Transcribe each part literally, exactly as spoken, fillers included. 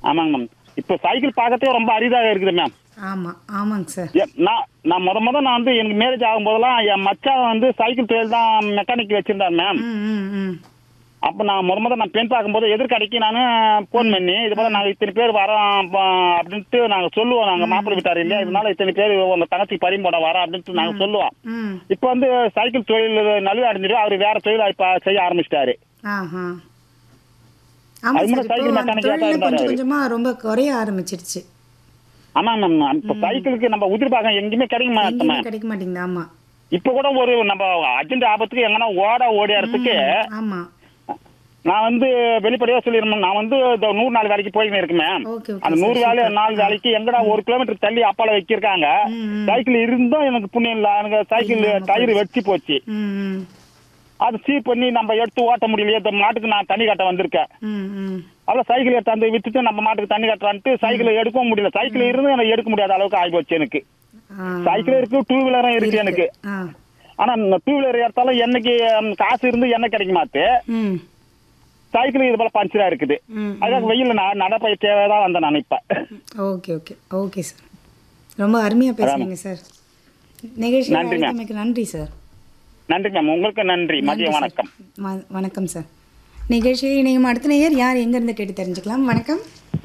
ஆமாங்க மேம். இப்போ சைக்கிள் பார்க்கறதே ரொம்ப அரிதாக இருக்குது மேம். ஆமா ஆமாங்க சார். ஏ, நான் நான் முத முத நான் வந்து எனக்கு மேரேஜ் ஆகும்போதெல்லாம் என் மச்சான் வந்து சைக்கிள் தொழில் தான் மெக்கானிக் வச்சிருந்தார் மேம். ம் ம் ம் அப்போ நான் முத முத நான் பெண் பார்க்கும்போது எதிர்கடைக்கு நான் ஃபோன் பண்ணி இது போல நாங்கள் இத்தனை பேர் வரோம் ப- அப்படின்ட்டு நாங்கள் சொல்லுவோம். நாங்கள் மாப்பிள்ளை விட்டார் இல்லையா, இதனால இத்தனை பேர் உங்க தங்கச்சி பரிம் போட வரோம் அப்படின்ட்டு நாங்கள் சொல்லுவோம். ம் இப்போ வந்து சைக்கிள் தொழில் நழுவி அடைஞ்சிட்டு அவர் வேற தொழில் இப்போ செய்ய ஆரம்பிச்சிட்டாரு. ஆஹா. ஆமா அது சார். முன்னாடி இப்போ சைக்கிள் அந்த மெக்கானிக்கா தான் தொழில் இருந்தாரு கொஞ்சம் அவரு. கொஞ்சமா ரொம்ப குறைய ஆரம்பிச்சிருச்சு. ஆமாங்க மேம். இப்போ சைக்கிளுக்கு நம்ம உதிர் பாகம் எங்கேயுமே கிடைக்க மாட்டோம் எங்கேயுமே மேம். கிடைக்க மாட்டேங்குது. ஆமா இப்போ கூட ஒரு நம்ம அர்ஜென்ட் ஆபத்துக்கு எங்கன்னா ஓட ஓடியாரத்துக்கு ஆமா. நான் வந்து வெளிப்படையா சொல்லிடுறேன். நான் வந்து இந்த நூறு நாள் வேலைக்கு போயின்னு இருக்கேன் மேம். ஓகே ஓகே அந்த நூறு சார். வேலை சூப்பர். நாலு வேலைக்கு எங்கடா ஒரு கிலோமீட்டர் தள்ளி அப்பால வச்சிருக்காங்க. ம், ம். சைக்கிள் இருந்தும் எனக்கு புண்ணியம் இல்லை. எனக்கு சைக்கிள் இல்லாம டயர் வெடிச்சு போச்சு. ம் ம் அது சீர் பண்ணி நம்ம எடுத்து ஓட்ட முடியலையே. இந்த மாட்டுக்கு நான் தண்ணி கட்ட வந்திருக்கேன். ம் ம் அதான் சைக்கிள் எடுத்து அந்த விட்டுட்டு நம்ம மாட்டுக்கு தண்ணி கட்டுறான்ட்டு சைக்கிள் எடுக்கவும் முடியல. சைக்கிள் இருந்து எனக்கு எடுக்க முடியாத அளவுக்கு ஆகி போச்சு எனக்கு. ஆ, சைக்கிள் இருக்கு, டூ வீலரும் இருக்கு எனக்கு. ஆ ஆனா டூ வீலர் எடுத்தாலும் என்னைக்கு ம், காசு இருந்து என்ன கிடைக்க மாட்டு. ம் சைக்கிள் இது போல பஞ்சரா இருக்குது. ம் அதான் வெயில் நான் நடப்பயிற்சியாக தான் வந்தேன் நான் இப்ப. Okay okay okay sir. ரொம்ப அருமையாக பேசுனீங்க சார். நிகழ்ச்சி நன்றி மேம். அழைத்தமைக்கு நன்றி சார். நன்றி மேம். உங்களுக்கு நன்றி. நன்றி மதிய சார். வணக்கம். வ- வணக்கம் சார். நிகழ்ச்சியில் இணையும் அடுத்த நேயர் யார் எங்கேருந்து கேட்டு தெரிஞ்சுக்கலாம். வணக்கம்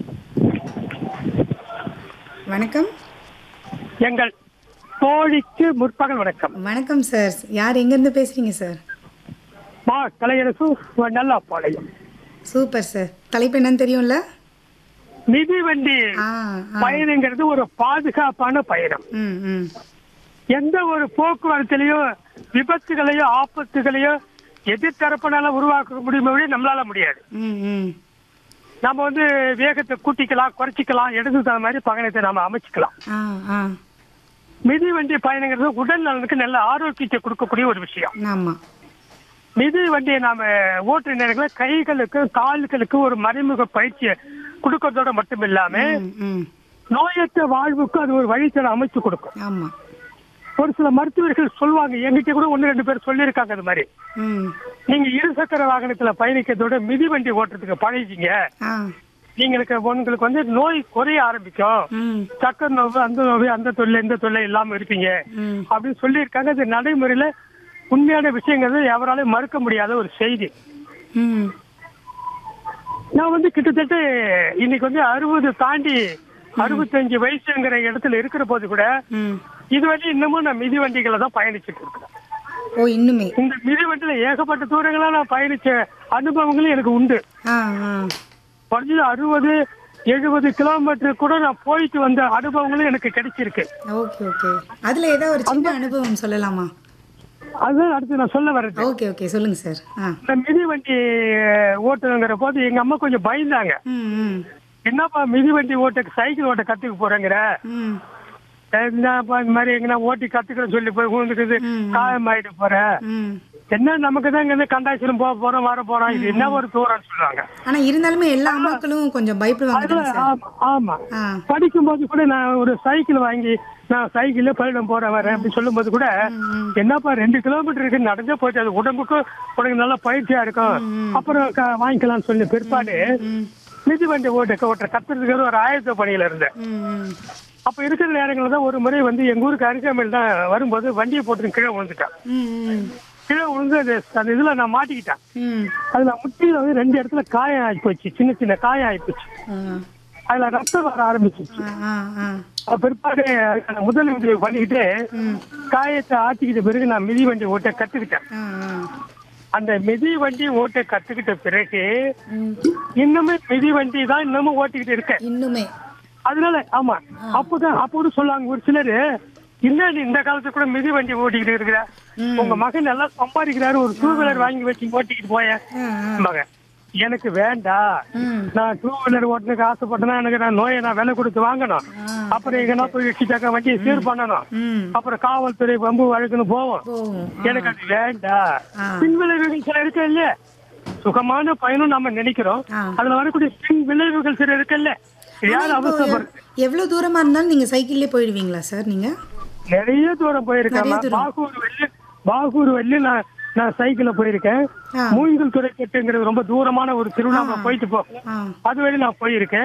வணக்கம் எங்கள் தோழிக்கு முற்பகல் வணக்கம். வணக்கம் சார். யார் எங்கேருந்து பேசுகிறீங்க சார்? மா கலையரசு நல்லா பாளையம். Super sir. தலைப்பு என்னன்னு தெரியும்ல? மிதிவண்டி ஆ ஆ பயணங்கிறது ஒரு பாதுகாப்பான பயணம். ம் ம் எந்த ஒரு போக்குவரத்துலயோ விபத்துகளையோ ஆபத்துகளையோ எதிர்த்தரப்பினால உருவாக்க முடியுமே ஒழிய நம்மளால முடியாது. ம் ம் நம்ம வந்து வேகத்தை கூட்டிக்கலாம், குறைச்சிக்கலாம், எடுத்து தகுந்த மாதிரி பயணத்தை நாம அமைச்சுக்கலாம். ஆ ஆ மிதிவண்டி பயணங்கிறது உடல் நலனுக்கு நல்ல ஆரோக்கியத்தை கொடுக்கக்கூடிய ஒரு விஷயம். ஆமாம். மிதி வண்டியை நாம ஓட்டுற நேரங்களில் கைகளுக்கு கால்களுக்கு ஒரு மறைமுக பயிற்சியை கொடுக்கறதோட மட்டும் இல்லாம ம் ம் நோயற்ற வாழ்வுக்கு அது ஒரு வழித்தடம் அமைச்சு கொடுக்கும். ஆமாம். ஒரு சில மருத்துவர்கள் சொல்லுவாங்க, எங்கிட்ட கூட ஒன்னு ரெண்டு பேர் சொல்லியிருக்காங்க அது மாதிரி. ம் நீங்க இருசக்கர வாகனத்துல பயணிக்கிறதோட மிதிவண்டி ஓட்டுறதுக்கு பழகிங்க, ஆ நீங்களுக்கு உங்களுக்கு வந்து நோய் குறைய ஆரம்பிக்கும். ம் சக்கர நோவு, அந்த நோவு, அந்த தொல்லை இந்த தொல்லை இல்லாம இருப்பீங்க ம் அப்படின்னு சொல்லியிருக்காங்க. அது நடைமுறையில உண்மையான விஷயங்கிறது எவராலையும் மறுக்க முடியாத ஒரு செய்தி. ம் நான் வந்து கிட்டத்தட்ட இன்னைக்கு வந்து அறுபது தாண்டி அறுபத்தஞ்சு வயசுங்கிற இடத்துல இருக்கிற போது கூட ம் இதுவரை இன்னமும் நான் மிதிவண்டிகளை தான் பயணிச்சுட்டு இருக்கிறேன். ஓ இன்னுமே. இந்த மிதிவண்டியில ஏகப்பட்ட தூரங்களா நான் பயணிச்ச அனுபவங்களும் எனக்கு உண்டு. ஆ ஆ குறைஞ்சது அறுபது எழுபது கிலோமீட்டர் கூட நான் போயிட்டு வந்த அனுபவங்களும் எனக்கு கிடைச்சிருக்கு. Okay okay. அதில் ஏதாவது ஒரு சின்ன அனுபவம் சொல்லலாமா? அதுதான் அடுத்து நான் சொல்ல வர்றது. ஓகே ஓகே சொல்லுங்க சார். ஆ இந்த மிதிவண்டி ஓட்டுங்கிற போது எங்க அம்மா கொஞ்சம் பயந்தாங்க. ம் ம் என்னப்பா மிதிவண்டி ஓட்ட சைக்கிள் ஓட்ட கத்துக்க போறேங்கிற, ம் என்னப்பா இந்த மாதிரி எங்கன்னா ஓட்டி கத்துக்கிறேன்னு சொல்லி போய் விழுந்துக்குது, காயம் ஆயிட்டு போற, ம் என்ன நமக்கு தான் இங்க கண்டாச்சிரம் போக போறோம் வர போறோம், இது என்ன ஒரு தூரம்னு சொல்லுவாங்க. ஆனா இருந்தாலுமே எல்லா அம்மாக்களும் கொஞ்சம் பயப்படுவாங்க தானே சார்? ஆமா, ஆமா. ஆ படிக்கும் போது கூட நான் ஒரு சைக்கிள் வாங்கி நான் சைக்கிள்ல பள்ளிடம் போற வரேன் அப்படின்னு சொல்லும் போது கூட, என்னப்பா ரெண்டு கிலோமீட்டர் இருக்கு நடந்தே போயிட்டு அது உடம்புக்கும் உனக்கு நல்லா பயிற்சியா இருக்கும், அப்புறம் க- வாங்கிக்கலாம்னு சொல்லி பிற்பாடு மிதிவண்டி ஓட்ட ஓட்ட கத்துறதுக்கு ஒரு ஆயத்த பணியில இருந்தேன். ம் ம் அப்ப இருக்கிற நேரங்களில் தான் ஒரு முறை வந்து எங்க ஊருக்கு அருகாமையில் தான் வரும்போது வண்டியை போட்டு கீழே விழுந்துட்டேன். ம் ம் கீழே விழுந்து அது அந்த இதுல நான் மாட்டிக்கிட்டேன். ம் அதுல முட்டியில வந்து ரெண்டு இடத்துல காயம் ஆகி போச்சு, சின்ன சின்ன காயம் ஆகி போச்சு. ஆ அதுல ரத்தம் வர ஆரம்பிச்சிச்சு. ஆ ஆ அப்ப பிற்பாடு அதுக்கான முதல் உதவி பண்ணிக்கிட்டு காயத்தை ஆட்டிக்கிட்ட பிறகு நான் மிதி வண்டி ஓட்ட கத்துக்கிட்டேன். ஆ ஆ அந்த மிதி வண்டி ஓட்ட கத்துக்கிட்ட பிறகு ம் இன்னுமே மிதி வண்டி தான் இன்னமும் ஓட்டிக்கிட்டு இருக்கேன். இன்னுமே. அதனால ஆமா அப்பதான் அப்போது சொல்லுவாங்க ஒரு சிலரு, என்ன நீ இந்த காலத்துல கூட மிதி வண்டி ஓட்டிக்கிட்டு இருக்கிற, உங்க மகன் நல்லா சம்பாதிக்கிறாரு, ஒரு டூ வீலர் வாங்கி வச்சு ஓட்டிக்கிட்டு போய மகன். எனக்கு வேண்டாம், ம் நான் டூ வீலர் ஓட்டுறதுக்கு ஆசைப்பட்டேன்னா எனக்கு நான் நோயை நான் விலை கொடுத்து வாங்கணும், அப்புறம் எங்கன்னா போய் வச்சுட்டாக்க வண்டியை சீர் பண்ணணும், ம் அப்புறம் காவல்துறை வம்பு வழக்குன்னு போவோம். போகும். எனக்கு அது வேண்டாம். ஆ. பின் விளைவுகள் சில இருக்கு இல்லையா, சுகமான பயணம் நம்ம நினைக்கிறோம், ஆ. அதுல வரக்கூடிய பின் விளைவுகள் சில இருக்குல்ல, யார் அவசரப்படுறது. எவ்வளவு தூரமா இருந்தாலும் நீங்க சைக்கிள்லயே போயிடுவீங்களா சார் நீங்க? நிறைய தூரம் போயிருக்கேன். நிறைய தூரம். பாகூர் வெள்ளி பாகூர் வெள்ளி நான் நான் சைக்கிள்ல போயிருக்கேன். ஆ. மூங்கில் துறை கட்டுங்கிறது ரொம்ப தூரமான ஒரு திருவிழாவில் போயிட்டு போ, ஆ அது வழி நான் போயிருக்கேன்.